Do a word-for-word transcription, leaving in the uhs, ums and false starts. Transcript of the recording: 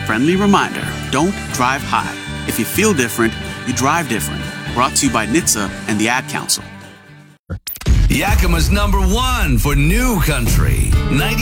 Friendly reminder, don't drive high. If you feel different, you drive different. Brought to you by N H T S A and the Ad Council. Yakima's number one for New Country.